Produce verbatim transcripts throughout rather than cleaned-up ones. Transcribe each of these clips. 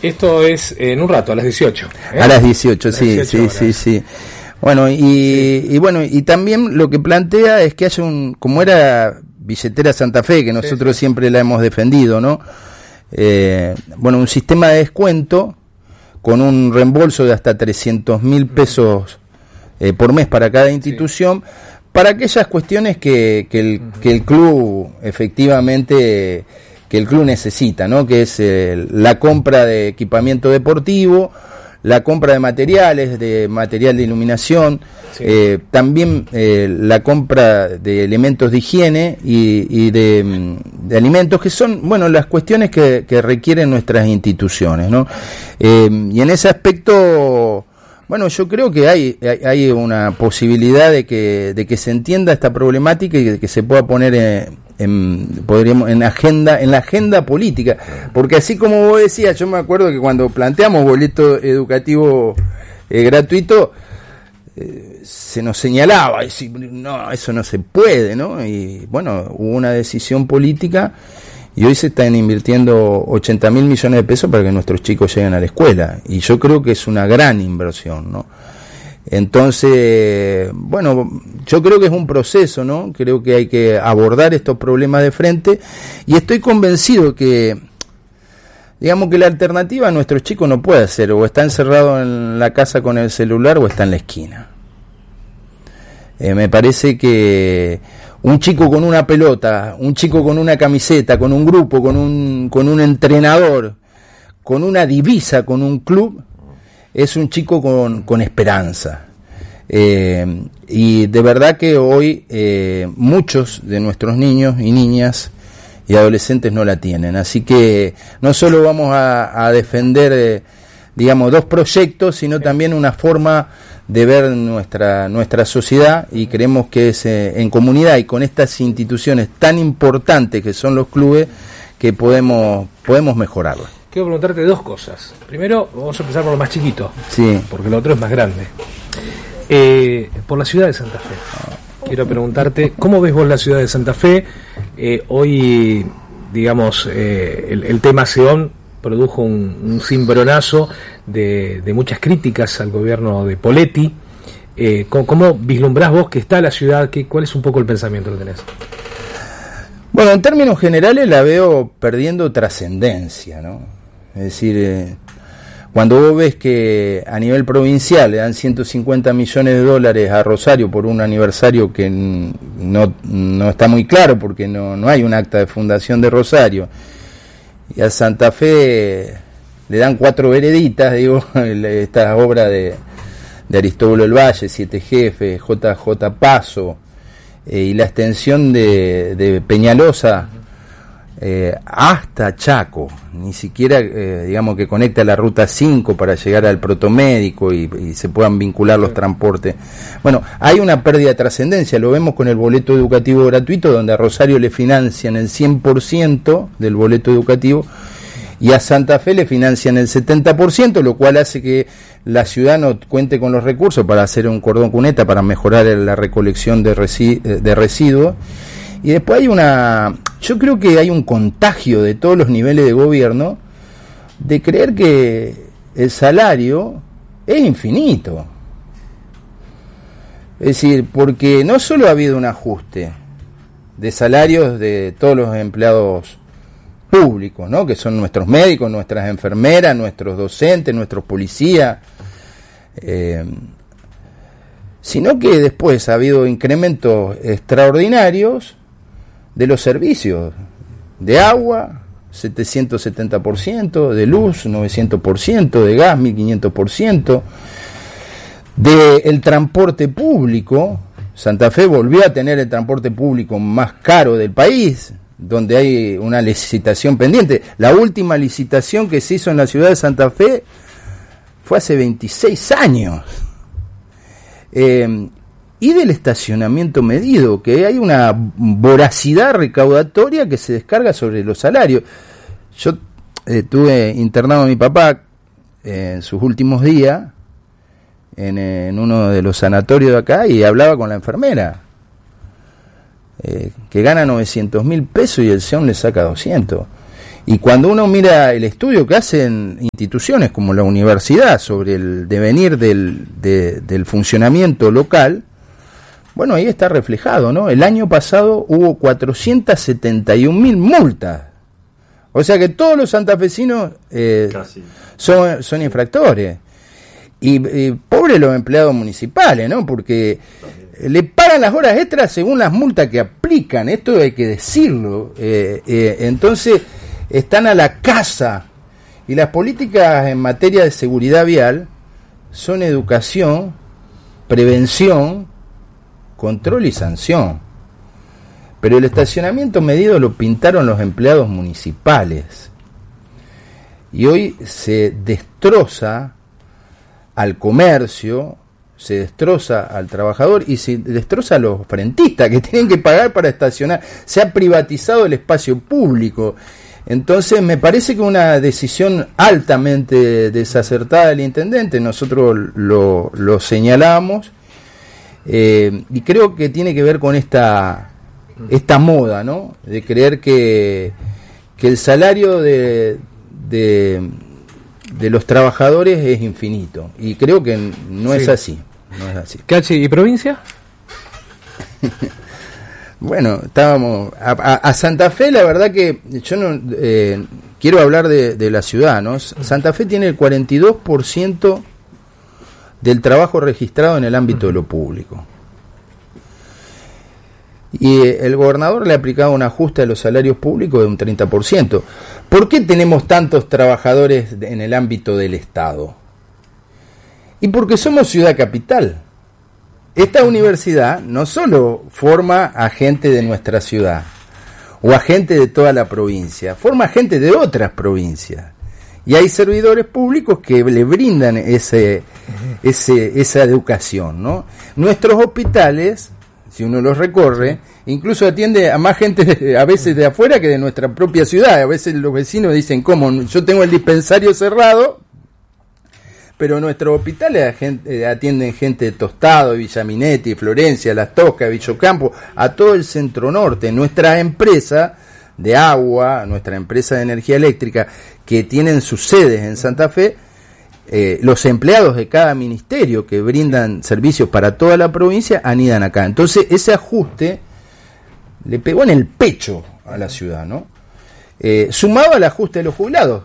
Esto es en un rato, a las dieciocho. ¿eh? A las dieciocho, a las sí, dieciocho sí, horas. sí, sí. Bueno, y, sí. y bueno, y también lo que plantea es que haya un, como era Billetera Santa Fe, que nosotros sí, sí. siempre la hemos defendido, ¿no? Eh, bueno, un sistema de descuento con un reembolso de hasta trescientos mil pesos eh, por mes para cada institución, sí. para aquellas cuestiones que, que, el, uh-huh. que el club efectivamente, que el club necesita, ¿no? Que es eh, la compra de equipamiento deportivo, la compra de materiales, de material de iluminación, sí. eh, también eh, la compra de elementos de higiene y, y de, de alimentos, que son, bueno, las cuestiones que, que requieren nuestras instituciones, ¿no? Eh, y en ese aspecto, bueno, yo creo que hay, hay una posibilidad de que, de que se entienda esta problemática y de que se pueda poner en, en, podríamos, en agenda, en la agenda política, porque así como vos decías, yo me acuerdo que cuando planteamos boleto educativo eh, gratuito, eh, se nos señalaba, y si, no, eso no se puede, ¿no? Y bueno, hubo una decisión política y hoy se están invirtiendo ochenta mil millones de pesos para que nuestros chicos lleguen a la escuela, y yo creo que es una gran inversión, ¿no? Entonces, bueno, yo creo que es un proceso, ¿no? Creo que hay que abordar estos problemas de frente, y estoy convencido que, digamos, que la alternativa a nuestros chicos no puede ser o está encerrado en la casa con el celular o está en la esquina. Eh, me parece que un chico con una pelota, un chico con una camiseta, con un grupo, con un, con un entrenador, con una divisa, con un club, es un chico con, con esperanza. Eh, y de verdad que hoy eh, muchos de nuestros niños y niñas y adolescentes no la tienen. Así que no solo vamos a, a defender, eh, digamos, dos proyectos, sino también una forma de ver nuestra nuestra sociedad, y creemos que es eh, en comunidad y con estas instituciones tan importantes que son los clubes que podemos podemos mejorarla. Quiero preguntarte dos cosas. Primero, vamos a empezar por lo más chiquito, sí, porque lo otro es más grande. Eh, por la ciudad de Santa Fe. Quiero preguntarte, ¿cómo ves vos la ciudad de Santa Fe? Eh, hoy, digamos, eh, el, el tema Seón produjo un, un cimbronazo de, de muchas críticas al gobierno de Poletti. Eh, ¿cómo, ¿Cómo vislumbrás vos que está la ciudad? ¿Qué, ¿Cuál es un poco el pensamiento que tenés? Bueno, en términos generales la veo perdiendo trascendencia, ¿no? Es decir, eh, cuando vos ves que a nivel provincial le dan ciento cincuenta millones de dólares a Rosario por un aniversario que no, no está muy claro porque no, no hay un acta de fundación de Rosario, y a Santa Fe le dan cuatro vereditas, digo, esta obra de, de Aristóbulo del Valle, Siete Jefes, J J Paso, eh, y la extensión de, de Peñalosa eh, hasta Chaco, ni siquiera eh, digamos que conecta la ruta cinco para llegar al Protomédico y, y se puedan vincular los transportes. Bueno, hay una pérdida de trascendencia, lo vemos con el boleto educativo gratuito, donde a Rosario le financian el cien por ciento del boleto educativo y a Santa Fe le financian el setenta por ciento, lo cual hace que la ciudad no cuente con los recursos para hacer un cordón cuneta, para mejorar la recolección de, resi- de residuos. Y después hay una, yo creo que hay un contagio de todos los niveles de gobierno de creer que el salario es infinito. Es decir, porque no solo ha habido un ajuste de salarios de todos los empleados públicos, ¿no? Que son nuestros médicos, nuestras enfermeras, nuestros docentes, nuestros policías, eh, sino que después ha habido incrementos extraordinarios de los servicios, de agua, setecientos setenta por ciento, de luz, novecientos por ciento, de gas, mil quinientos por ciento, del transporte público. Santa Fe volvió a tener el transporte público más caro del país, donde hay una licitación pendiente. La última licitación que se hizo en la ciudad de Santa Fe fue hace veintiséis años. Eh, y del estacionamiento medido, que hay una voracidad recaudatoria que se descarga sobre los salarios. Yo eh, tuve internado a mi papá eh, en sus últimos días en, en uno de los sanatorios de acá y hablaba con la enfermera, eh, que gana novecientos mil pesos y el SEON le saca doscientos. Y cuando uno mira el estudio que hacen instituciones como la universidad sobre el devenir del, de, del funcionamiento local, bueno, ahí está reflejado, ¿no? El año pasado hubo cuatrocientas setenta y un mil multas. O sea que todos los santafesinos eh, son, son infractores. Y, y pobres los empleados municipales, ¿no? Porque le pagan las horas extras según las multas que aplican. Esto hay que decirlo. Eh, eh, entonces están a la caza. Y las políticas en materia de seguridad vial son educación, prevención, control y sanción. Pero el estacionamiento medido lo pintaron los empleados municipales. Y hoy se destroza al comercio, se destroza al trabajador y se destroza a los frentistas que tienen que pagar para estacionar. Se ha privatizado el espacio público. Entonces me parece que una decisión altamente desacertada del intendente, nosotros lo, lo señalamos, eh, y creo que tiene que ver con esta esta moda, ¿no? De creer que, que el salario de, de, de los trabajadores es infinito. Y creo que no sí. es así. No es así. ¿Cachi y provincia? Bueno, estábamos... A, a, a Santa Fe, la verdad que yo no eh, quiero hablar de, de la ciudad, ¿no? Santa Fe tiene el cuarenta y dos por ciento del trabajo registrado en el ámbito de lo público. Y el gobernador le ha aplicado un ajuste a los salarios públicos de un treinta por ciento. ¿Por qué tenemos tantos trabajadores en el ámbito del Estado? Y porque somos ciudad capital. Esta universidad no solo forma a gente de nuestra ciudad o a gente de toda la provincia, forma a gente de otras provincias. Y hay servidores públicos que le brindan ese, ese, esa educación, ¿no? Nuestros hospitales, si uno los recorre, incluso atiende a más gente de, a veces de afuera que de nuestra propia ciudad. A veces los vecinos dicen, ¿cómo? Yo tengo el dispensario cerrado, pero nuestros hospitales atienden gente de Tostado, Villaminetti, Florencia, Las Toscas, Villocampo, a todo el centro norte. Nuestra empresa de agua, nuestra empresa de energía eléctrica, que tienen sus sedes en Santa Fe, Eh, los empleados de cada ministerio que brindan servicios para toda la provincia anidan acá. Entonces ese ajuste le pegó en el pecho a la ciudad, ¿no? Eh, sumado al ajuste de los jubilados,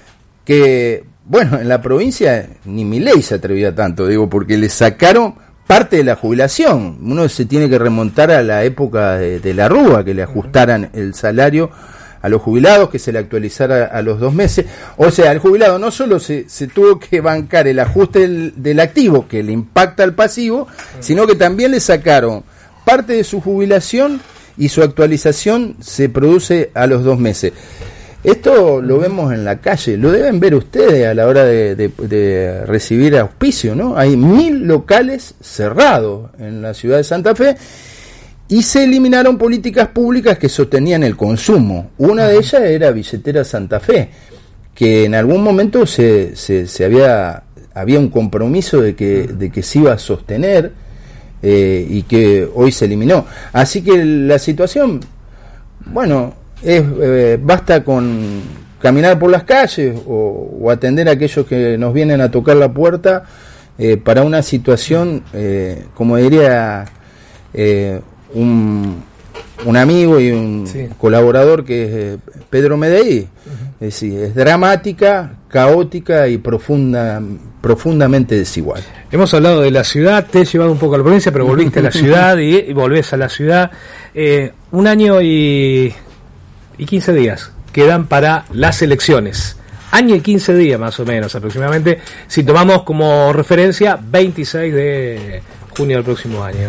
que, bueno, en la provincia ni Milei se atrevía tanto, digo, porque le sacaron parte de la jubilación. Uno se tiene que remontar a la época de, de la Rúa, que le ajustaran el salario a los jubilados, que se le actualizara a los dos meses. O sea, el jubilado no solo se, se tuvo que bancar el ajuste del, del activo, que le impacta al pasivo, sino que también le sacaron parte de su jubilación y su actualización se produce a los dos meses. Esto lo vemos en la calle, lo deben ver ustedes a la hora de, de, de recibir auspicio, ¿no? Hay mil locales cerrados en la ciudad de Santa Fe, y se eliminaron políticas públicas que sostenían el consumo. Una de ellas era Billetera Santa Fe, que en algún momento se, se, se había, había un compromiso de que, de que se iba a sostener eh, y que hoy se eliminó. Así que la situación, bueno, es eh, basta con caminar por las calles o, o atender a aquellos que nos vienen a tocar la puerta eh, para una situación, eh, como diría... Eh, Un, un amigo y un sí. colaborador que es eh, Pedro Medellí, uh-huh. es decir, es dramática, caótica y profunda, profundamente desigual. Hemos hablado de la ciudad, te he llevado un poco a la provincia, pero volviste a la ciudad y, y volvés a la ciudad. Eh, un año y, y quince días quedan para las elecciones. Año y quince días más o menos aproximadamente, si tomamos como referencia veintiséis de junio del próximo año.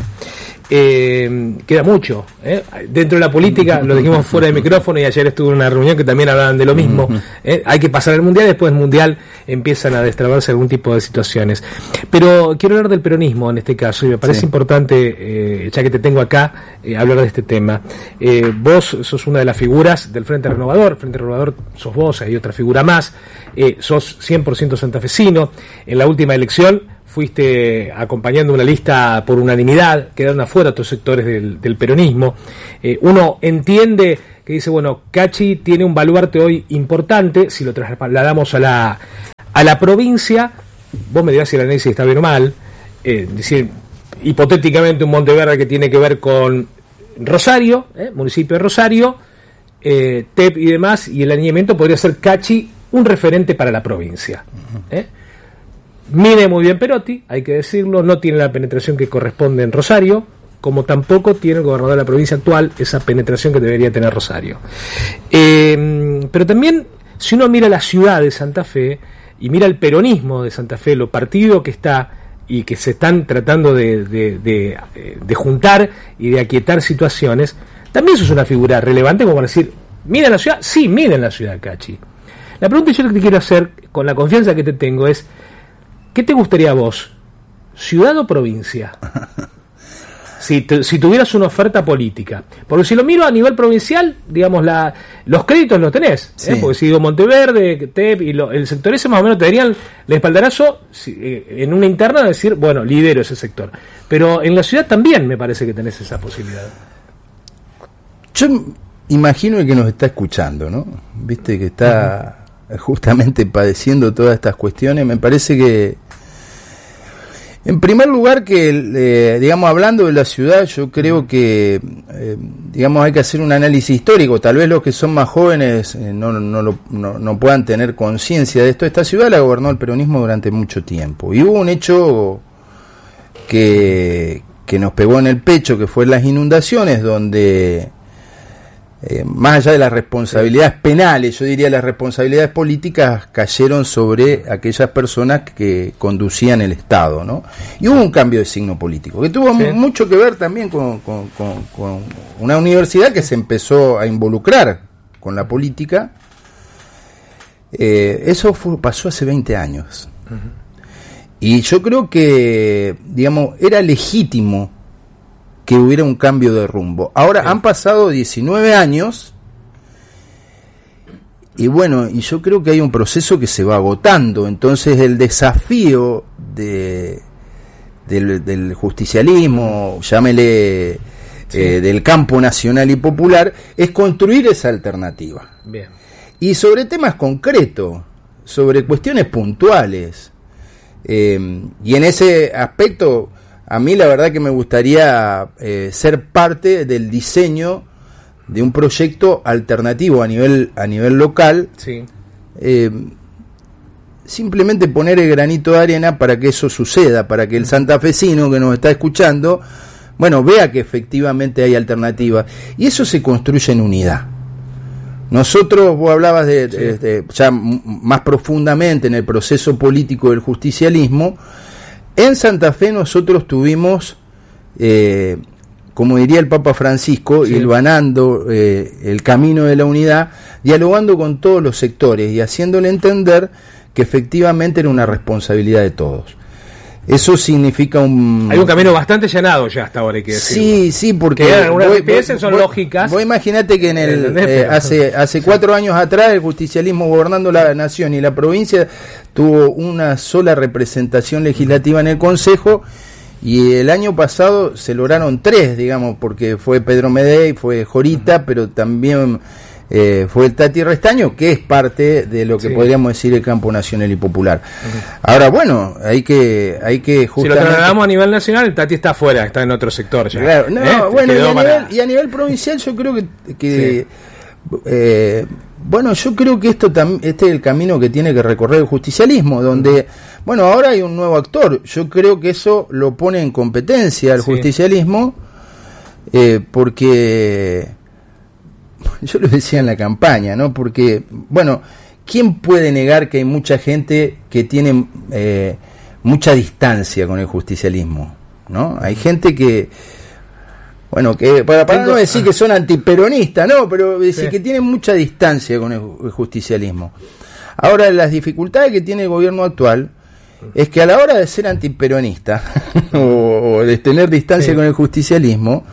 Eh, queda mucho ¿eh? Dentro de la política, lo dijimos fuera de micrófono y ayer estuve en una reunión que también hablaban de lo mismo, ¿eh? Hay que pasar el mundial, después del mundial empiezan a destrabarse algún tipo de situaciones, pero quiero hablar del peronismo en este caso y me parece sí. importante, eh, ya que te tengo acá, eh, hablar de este tema. Eh, vos sos una de las figuras del Frente Renovador. Frente Renovador sos vos, hay otra figura más, eh, sos cien por ciento santafesino. En la última elección fuiste acompañando una lista por unanimidad, quedaron afuera otros sectores del, del peronismo. Eh, uno entiende que dice, bueno, Cachi tiene un baluarte hoy importante, si lo trasladamos a la, a la provincia, vos me dirás si el análisis está bien o mal, eh, decir, hipotéticamente un Monteverde que tiene que ver con Rosario, eh, municipio de Rosario, eh, T E P y demás, y el alineamiento podría ser Cachi un referente para la provincia. ¿eh? Mide muy bien Perotti, hay que decirlo, no tiene la penetración que corresponde en Rosario, como tampoco tiene el gobernador de la provincia actual esa penetración que debería tener Rosario. Eh, pero también, si uno mira la ciudad de Santa Fe y mira el peronismo de Santa Fe, lo partido que está y que se están tratando de, de, de, de juntar y de aquietar situaciones, también eso es una figura relevante como para decir, ¿miden la ciudad? Sí, miden la ciudad, Cachi. La pregunta que yo te quiero hacer, con la confianza que te tengo, es, ¿qué te gustaría a vos? ¿Ciudad o provincia? Si, te, si tuvieras una oferta política. Porque si lo miro a nivel provincial, digamos, la, los créditos los tenés. Sí. ¿eh? Porque si digo Monteverde, T E P y lo, el sector ese más o menos te darían el espaldarazo si, eh, en una interna de decir, bueno, lidero ese sector. Pero en la ciudad también me parece que tenés esa posibilidad. Yo imagino que nos está escuchando, ¿no? Viste que está uh-huh. justamente padeciendo todas estas cuestiones. Me parece que en primer lugar, que eh, digamos, hablando de la ciudad, yo creo que eh, digamos, hay que hacer un análisis histórico. Tal vez los que son más jóvenes eh, no, no, lo, no, no puedan tener conciencia de esto. Esta ciudad la gobernó el peronismo durante mucho tiempo. Y hubo un hecho que, que nos pegó en el pecho, que fue las inundaciones, donde Eh, más allá de las responsabilidades penales, yo diría las responsabilidades políticas cayeron sobre aquellas personas que conducían el Estado, ¿no? Y hubo un cambio de signo político, que tuvo sí. mucho que ver también con, con, con, con una universidad que se empezó a involucrar con la política. Eh, eso fue, pasó hace veinte años. Uh-huh. Y yo creo que, digamos, era legítimo que hubiera un cambio de rumbo. Ahora sí. han pasado diecinueve años y bueno, y yo creo que hay un proceso que se va agotando. Entonces el desafío de del, del justicialismo, llámele sí. eh, del campo nacional y popular, es construir esa alternativa. Bien. Y sobre temas concretos, sobre cuestiones puntuales. Eh, y en ese aspecto, a mí la verdad que me gustaría eh, ser parte del diseño de un proyecto alternativo a nivel a nivel local. Sí. Eh, simplemente poner el granito de arena para que eso suceda, para que el santafesino que nos está escuchando, bueno, vea que efectivamente hay alternativas. Y eso se construye en unidad. Nosotros, vos hablabas de, sí. de, de ya m- más profundamente en el proceso político del justicialismo. En Santa Fe nosotros tuvimos, eh, como diría el Papa Francisco, sí. hilvanando eh, el camino de la unidad, dialogando con todos los sectores y haciéndole entender que efectivamente era una responsabilidad de todos. Eso significa un... Hay un camino bastante llanado ya hasta ahora, hay que decirlo. Sí, sí, porque... Que algunas R P S son vos, lógicas. Vos imaginate que en el eh, hace hace cuatro años atrás el justicialismo gobernando la nación y la provincia tuvo una sola representación legislativa en el Consejo, y el año pasado se lograron tres, digamos, porque fue Pedro Medey, fue Jorita, uh-huh. pero también... Eh, fue el Tati Restaño, que es parte de lo que sí. podríamos decir el campo nacional y popular. Uh-huh. Ahora, bueno, hay que hay que justamente... Si lo trasladamos a nivel nacional, el Tati está afuera, está en otro sector ya. Claro, no, ¿Eh? bueno, y a, para... nivel, y a nivel provincial yo creo que... que sí. eh, bueno, yo creo que esto tam, este es el camino que tiene que recorrer el justicialismo, donde, uh-huh. bueno, ahora hay un nuevo actor. Yo creo que eso lo pone en competencia al sí. justicialismo, eh, porque... Yo lo decía en la campaña, ¿no? Porque, bueno, ¿quién puede negar que hay mucha gente que tiene eh, mucha distancia con el justicialismo, ¿no? Hay gente que, bueno, que para, para no decir que son antiperonistas, ¿no? Pero decir sí. que tienen mucha distancia con el, el justicialismo. Ahora, las dificultades que tiene el gobierno actual es que a la hora de ser antiperonista o, o de tener distancia sí. con el justicialismo,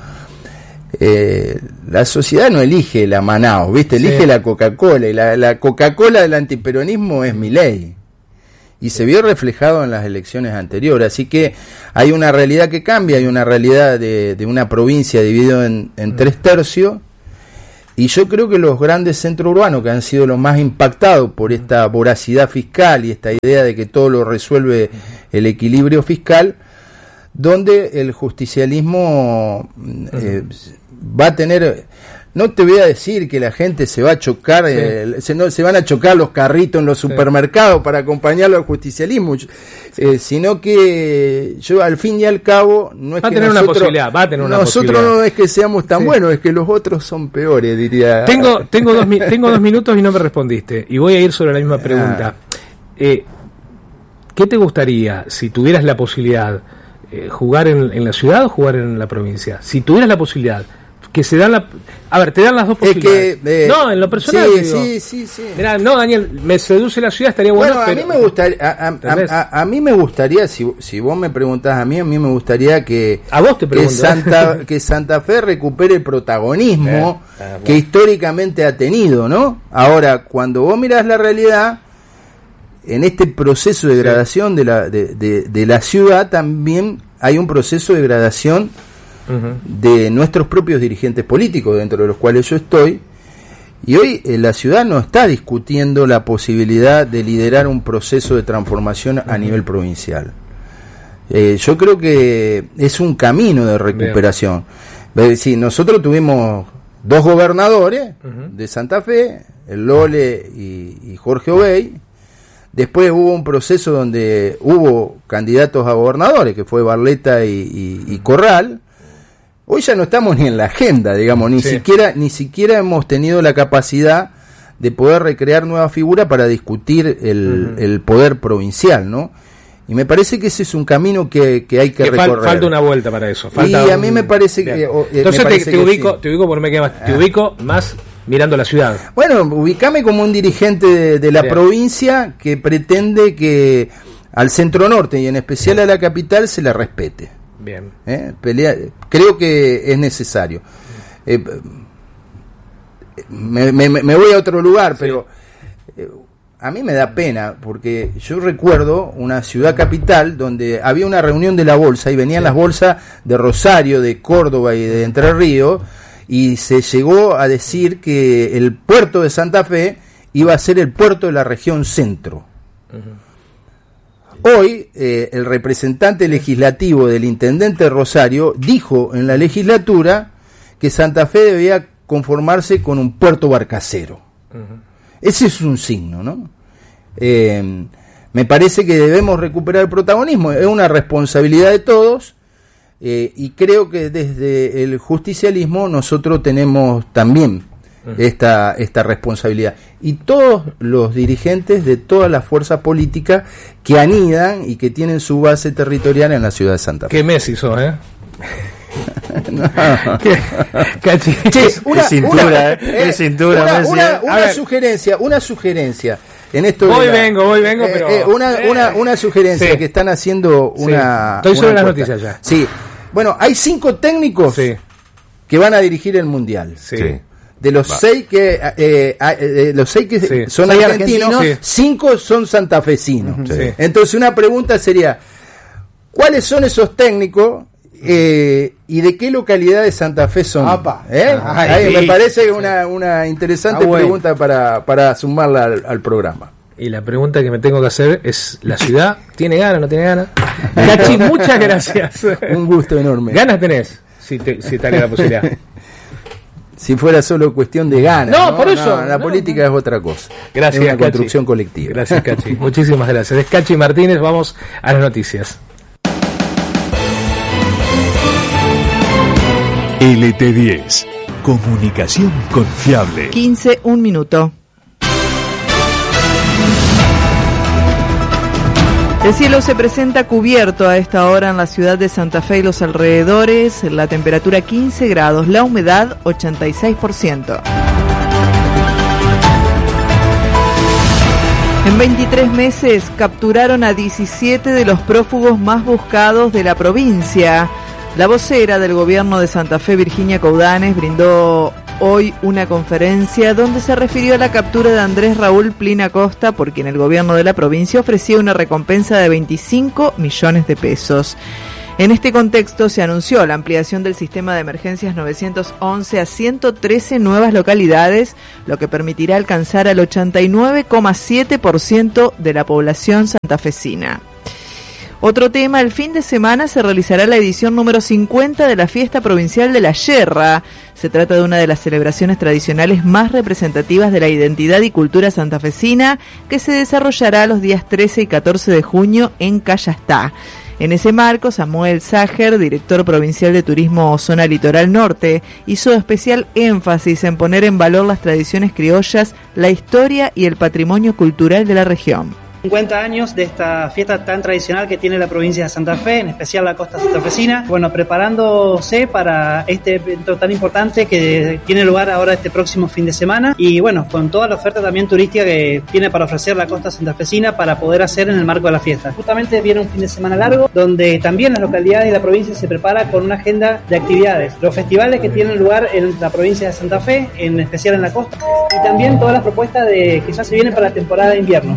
Eh, la sociedad no elige la Manaos, ¿viste? Elige sí. la Coca-Cola, y la, la Coca-Cola del antiperonismo es Milei, y se vio reflejado en las elecciones anteriores. Así que hay una realidad que cambia, hay una realidad de, de una provincia dividida en, en tres tercios, Y yo creo que los grandes centros urbanos, que han sido los más impactados por esta voracidad fiscal y esta idea de que todo lo resuelve el equilibrio fiscal, donde el justicialismo eh, va a tener... No te voy a decir que la gente se va a chocar, sí. eh, se, no, se van a chocar los carritos en los sí. supermercados para acompañarlo al justicialismo, sí. eh, sino que yo al fin y al cabo no es va que a tener nosotros, una posibilidad, va a tener una nosotros posibilidad. No es que seamos tan sí. buenos, es que los otros son peores, diría. Tengo tengo dos tengo dos minutos y no me respondiste y voy a ir sobre la misma pregunta. Ah. Eh, ¿Qué te gustaría si tuvieras la posibilidad eh, jugar en, en la ciudad o jugar en la provincia? Si tuvieras la posibilidad que se dan la a ver te dan las dos posibilidades. Es que, eh, no, en lo personal sí, digo, sí, sí, sí. Mirá, no, Daniel, me seduce la ciudad, estaría bueno. Bueno, a pero, mí me gustaría a, a, a, a, a mí me gustaría si si vos me preguntás a mí, a mí me gustaría que a vos te pregunto, que Santa que Santa Fe recupere el protagonismo eh, eh, que históricamente ha tenido, ¿no? Ahora, cuando vos mirás la realidad en este proceso de degradación sí. de la de, de, de la ciudad también hay un proceso de degradación de nuestros propios dirigentes políticos, dentro de los cuales yo estoy, y hoy eh, la ciudad no está discutiendo la posibilidad de liderar un proceso de transformación a uh-huh. nivel provincial. Eh, yo creo que es un camino de recuperación. Bien. Sí, nosotros tuvimos dos gobernadores uh-huh. de Santa Fe, el Lole y, y Jorge Obey. Después hubo un proceso donde hubo candidatos a gobernadores, que fue Barletta y, y, y Corral. Hoy ya no estamos ni en la agenda, digamos, ni sí. siquiera ni siquiera hemos tenido la capacidad de poder recrear nuevas figuras para discutir el, uh-huh. el poder provincial, ¿no? Y me parece que ese es un camino que, que hay que, que recorrer. Falta una vuelta para eso. Falta y a un... mí me parece Bien. que... O, Entonces me parece te, te, que ubico, sí. te ubico, por me queda más, ah. te ubico más mirando la ciudad. Bueno, ubicame como un dirigente de, de la Bien. provincia que pretende que al centro norte y en especial a la capital se la respete. Bien. ¿Eh? Pelea, creo que es necesario. Eh, me, me, me voy a otro lugar, sí. pero eh, a mí me da pena, porque yo recuerdo una ciudad capital donde había una reunión de la bolsa y venían sí. las bolsas de Rosario, de Córdoba y de Entre Ríos, y se llegó a decir que el puerto de Santa Fe iba a ser el puerto de la región centro. Uh-huh. Hoy, eh, el representante legislativo del intendente Rosario dijo en la legislatura que Santa Fe debía conformarse con un puerto barcacero. Uh-huh. Ese es un signo, ¿no? Eh, me parece que debemos recuperar el protagonismo, es una responsabilidad de todos, eh, y creo que desde el justicialismo nosotros tenemos también esta esta responsabilidad, y todos los dirigentes de todas las fuerzas políticas que anidan y que tienen su base territorial en la ciudad de Santa Fe. Qué Messi sos, ¿eh? No. ¿Qué? Cachi. Che, una, cintura, una, eh, eh, cintura, una, Messi, una, eh. una sugerencia, una sugerencia en esto. Voy la, vengo, voy vengo, eh, pero eh, una, eh. una, una sugerencia sí. que están haciendo una. Sí. Estoy sobre una las encuesta. noticias ya. Sí, bueno, hay cinco técnicos sí. que van a dirigir el mundial. Sí. sí. De los Va. seis que eh, eh, los seis que sí. son seis argentinos, argentinos, sí. cinco son santafesinos. Uh-huh, sí. Entonces una pregunta sería: ¿cuáles son esos técnicos eh, y de qué localidad de Santa Fe son? ¿Eh? Ay, Ahí, sí. me parece una, una interesante ah, bueno. pregunta para, para sumarla al, al programa. Y la pregunta que me tengo que hacer es: ¿la ciudad tiene ganas o no tiene ganas? Cachi, muchas gracias. Un gusto enorme. ¿Ganas tenés? Si te, si te da la posibilidad. Si fuera solo cuestión de ganas. No, ¿no? por eso. No, la no, política no. es otra cosa. Gracias, es una Cachi. construcción colectiva. Gracias, Cachi. Muchísimas gracias. Es Cachi Martínez. Vamos a las noticias. L T diez. Comunicación confiable. quince, un minuto. El cielo se presenta cubierto a esta hora en la ciudad de Santa Fe y los alrededores, la temperatura quince grados, la humedad ochenta y seis por ciento. En veintitrés meses capturaron a diecisiete de los prófugos más buscados de la provincia. La vocera del gobierno de Santa Fe, Virginia Coudanes, brindó hoy una conferencia donde se refirió a la captura de Andrés Raúl Plin Acosta, por quien el gobierno de la provincia ofrecía una recompensa de veinticinco millones de pesos. En este contexto se anunció la ampliación del sistema de emergencias novecientos once a ciento trece nuevas localidades, lo que permitirá alcanzar al ochenta y nueve coma siete por ciento de la población santafesina. Otro tema, el fin de semana se realizará la edición número cincuenta de la Fiesta Provincial de la Yerra. Se trata de una de las celebraciones tradicionales más representativas de la identidad y cultura santafesina, que se desarrollará los días trece y catorce de junio en Callastá. En ese marco, Samuel Sager, director provincial de Turismo Zona Litoral Norte, hizo especial énfasis en poner en valor las tradiciones criollas, la historia y el patrimonio cultural de la región. cincuenta años de esta fiesta tan tradicional que tiene la provincia de Santa Fe, en especial la costa santafesina. Bueno, preparándose para este evento tan importante que tiene lugar ahora este próximo fin de semana y bueno, con toda la oferta también turística que tiene para ofrecer la costa santafesina para poder hacer en el marco de la fiesta. Justamente viene un fin de semana largo donde también las localidades y la provincia se prepara con una agenda de actividades. Los festivales que tienen lugar en la provincia de Santa Fe, en especial en la costa, y también todas las propuestas de que ya se vienen para la temporada de invierno.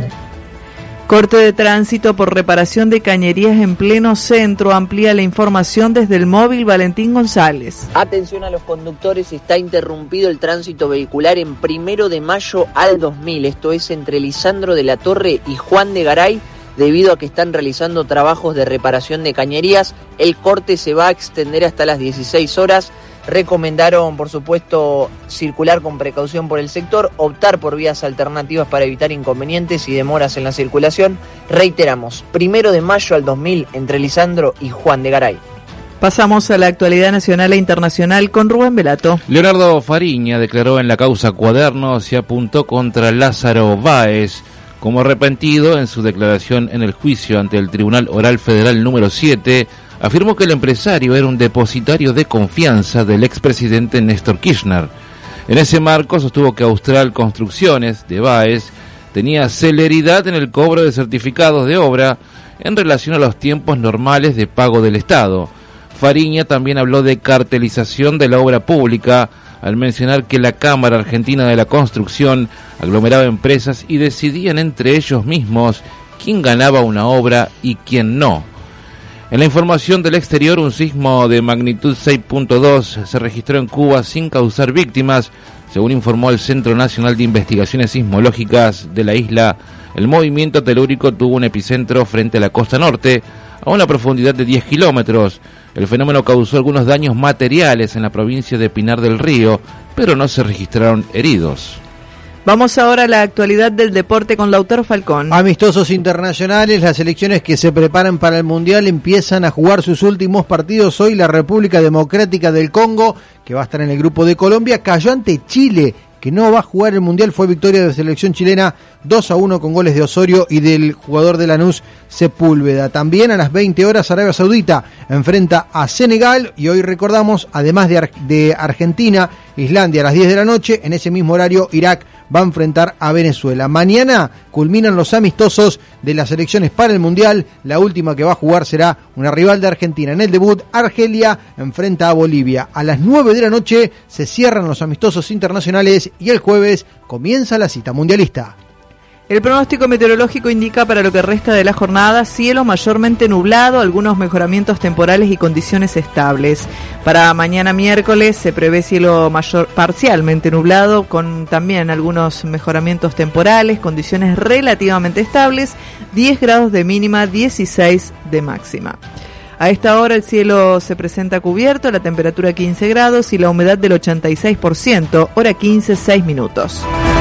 Corte de tránsito por reparación de cañerías en pleno centro. Amplía la información desde el móvil Valentín González. Atención a los conductores, está interrumpido el tránsito vehicular en Primero de Mayo al dos mil. Esto es entre Lisandro de la Torre y Juan de Garay, debido a que están realizando trabajos de reparación de cañerías. El corte se va a extender hasta las dieciséis horas. Recomendaron, por supuesto, circular con precaución por el sector, optar por vías alternativas para evitar inconvenientes y demoras en la circulación. Reiteramos, Primero de Mayo al dos mil entre Lisandro y Juan de Garay. Pasamos a la actualidad nacional e internacional con Rubén Velato. Leonardo Fariña declaró en la causa Cuadernos y apuntó contra Lázaro Báez como arrepentido. En su declaración en el juicio ante el Tribunal Oral Federal número siete, afirmó que el empresario era un depositario de confianza del expresidente Néstor Kirchner. En ese marco sostuvo que Austral Construcciones de Báez tenía celeridad en el cobro de certificados de obra en relación a los tiempos normales de pago del Estado. Fariña también habló de cartelización de la obra pública al mencionar que la Cámara Argentina de la Construcción aglomeraba empresas y decidían entre ellos mismos quién ganaba una obra y quién no. En la información del exterior, un sismo de magnitud seis punto dos se registró en Cuba sin causar víctimas, según informó el Centro Nacional de Investigaciones Sismológicas de la isla. El movimiento telúrico tuvo un epicentro frente a la costa norte, a una profundidad de diez kilómetros. El fenómeno causó algunos daños materiales en la provincia de Pinar del Río, pero no se registraron heridos. Vamos ahora a la actualidad del deporte con Lautaro Falcón. Amistosos internacionales, las selecciones que se preparan para el Mundial empiezan a jugar sus últimos partidos. Hoy la República Democrática del Congo, que va a estar en el grupo de Colombia, cayó ante Chile, que no va a jugar el Mundial. Fue victoria de la selección chilena dos a uno con goles de Osorio y del jugador de Lanús, Sepúlveda. También a las veinte horas Arabia Saudita enfrenta a Senegal y hoy recordamos, además de, Ar- de Argentina, Islandia a las diez de la noche, en ese mismo horario Irak va a enfrentar a Venezuela. Mañana culminan los amistosos de las selecciones para el Mundial. La última que va a jugar será una rival de Argentina. En el debut, Argelia enfrenta a Bolivia. A las nueve de la noche se cierran los amistosos internacionales y el jueves comienza la cita mundialista. El pronóstico meteorológico indica para lo que resta de la jornada cielo mayormente nublado, algunos mejoramientos temporales y condiciones estables. Para mañana miércoles se prevé cielo mayor parcialmente nublado con también algunos mejoramientos temporales, condiciones relativamente estables, diez grados de mínima, dieciséis de máxima. A esta hora el cielo se presenta cubierto, la temperatura quince grados y la humedad del ochenta y seis por ciento, hora quince, seis minutos.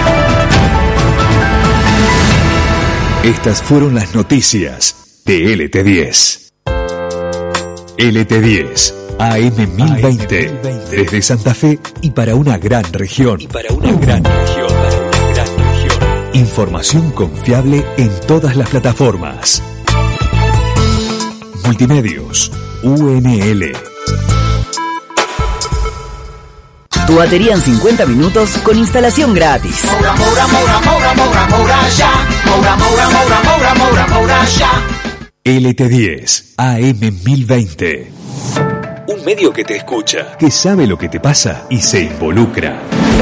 Estas fueron las noticias de L T diez. L T diez, A M mil veinte, desde Santa Fe y para una gran región. Y para una gran región, para una gran región. Información confiable en todas las plataformas. Multimedios, U N L. Tu batería en cincuenta minutos con instalación gratis. Moura, Moura, Moura, Moura, Moura, Moura, ya. Moura, Moura, Moura, Moura, Moura, Moura, ya. L T diez, A M mil veinte. Un medio que te escucha, que sabe lo que te pasa y se involucra.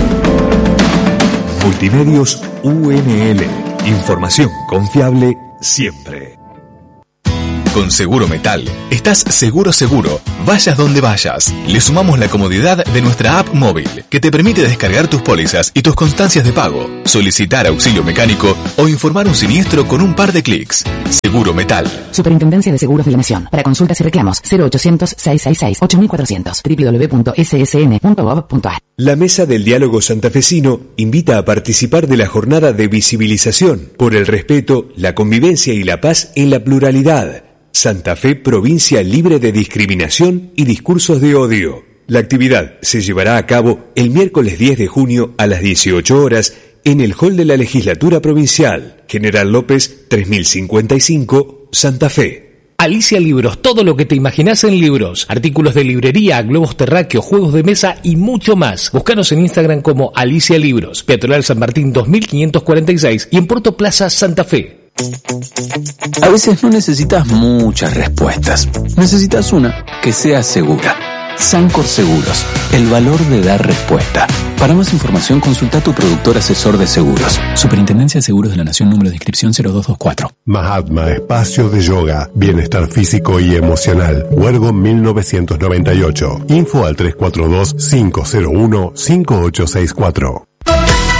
Multimedios U N L. Información confiable siempre. Con Seguro Metal, estás seguro seguro, vayas donde vayas. Le sumamos la comodidad de nuestra app móvil, que te permite descargar tus pólizas y tus constancias de pago, solicitar auxilio mecánico o informar un siniestro con un par de clics. Seguro Metal. Superintendencia de Seguros de la Nación. Para consultas y reclamos, cero ochocientos, seiscientos sesenta y seis, ocho mil cuatrocientos, doble u doble u doble u punto ese ese ene punto gov punto a r. La Mesa del Diálogo Santafesino invita a participar de la jornada de visibilización por el respeto, la convivencia y la paz en la pluralidad. Santa Fe, provincia libre de discriminación y discursos de odio. La actividad se llevará a cabo el miércoles diez de junio a las dieciocho horas en el hall de la Legislatura Provincial, General López tres mil cincuenta y cinco, Santa Fe. Alicia Libros, todo lo que te imaginas en libros, artículos de librería, globos terráqueos, juegos de mesa y mucho más. Búscanos en Instagram como Alicia Libros, Peatonal San Martín dos mil quinientos cuarenta y seis y en Puerto Plaza, Santa Fe. A veces no necesitas muchas respuestas, necesitas una que sea segura. Sancor Seguros, el valor de dar respuesta. Para más información, consulta a tu productor asesor de seguros. Superintendencia de Seguros de la Nación, número de inscripción cero dos dos cuatro. Mahatma, espacio de yoga, bienestar físico y emocional. Huergo mil novecientos noventa y ocho. Info al tres cuatro dos, cinco cero uno, cinco ocho seis cuatro.